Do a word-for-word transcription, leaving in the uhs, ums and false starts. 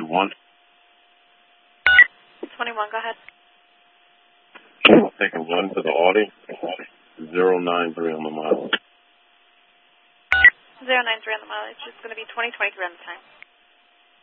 twenty-one. twenty-one, go ahead. Take a run to the Audi. zero nine three on the mileage. zero nine three on the mileage. It's going to be twenty twenty-three on the time.